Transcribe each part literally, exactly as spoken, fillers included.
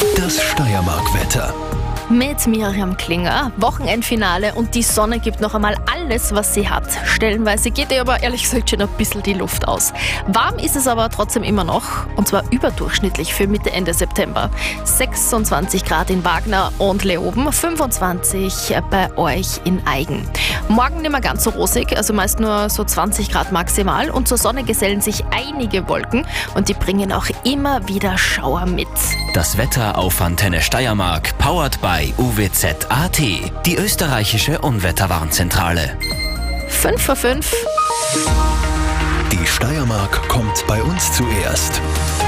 Das Steiermark-Wetter. Mit Miriam Klinger. Wochenendfinale und die Sonne gibt noch einmal alles, was sie hat. Stellenweise geht ihr aber ehrlich gesagt schon ein bisschen die Luft aus. Warm ist es aber trotzdem immer noch, und zwar überdurchschnittlich für Mitte, Ende September. sechsundzwanzig Grad in Wagner und Leoben, fünfundzwanzig bei euch in Aigen. Morgen nicht mehr ganz so rosig, also meist nur so zwanzig Grad maximal, und zur Sonne gesellen sich einige Wolken und die bringen auch immer wieder Schauer mit. Das Wetter auf Antenne Steiermark, powered by U W Z A T, die österreichische Unwetterwarnzentrale. fünf vor fünf. Die Steiermark kommt bei uns zuerst.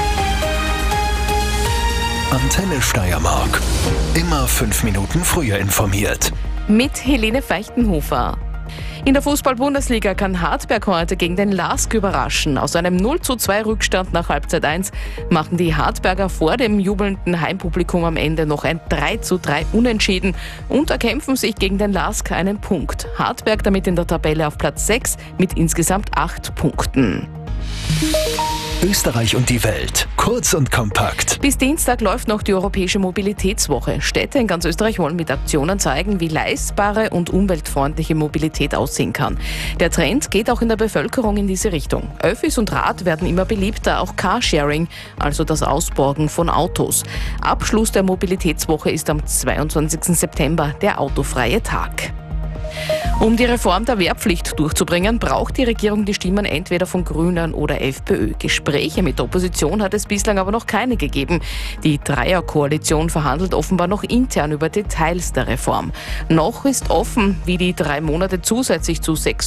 Antenne Steiermark. Immer fünf Minuten früher informiert. Mit Helene Feichtenhofer. In der Fußball-Bundesliga kann Hartberg heute gegen den LASK überraschen. Aus einem null zu zwei Rückstand nach Halbzeit eins machten die Hartberger vor dem jubelnden Heimpublikum am Ende noch ein drei zu drei Unentschieden und erkämpfen sich gegen den LASK einen Punkt. Hartberg damit in der Tabelle auf Platz sechs mit insgesamt acht Punkten. Österreich und die Welt. Kurz und kompakt. Bis Dienstag läuft noch die Europäische Mobilitätswoche. Städte in ganz Österreich wollen mit Aktionen zeigen, wie leistbare und umweltfreundliche Mobilität aussehen kann. Der Trend geht auch in der Bevölkerung in diese Richtung. Öffis und Rad werden immer beliebter, auch Carsharing, also das Ausborgen von Autos. Abschluss der Mobilitätswoche ist am zweiundzwanzigsten September, der autofreie Tag. Um die Reform der Wehrpflicht durchzubringen, braucht die Regierung die Stimmen entweder von Grünen oder FPÖ. Gespräche mit der Opposition hat es bislang aber noch keine gegeben. Die Dreierkoalition verhandelt offenbar noch intern über Details der Reform. Noch ist offen, wie die drei Monate zusätzlich zu sechs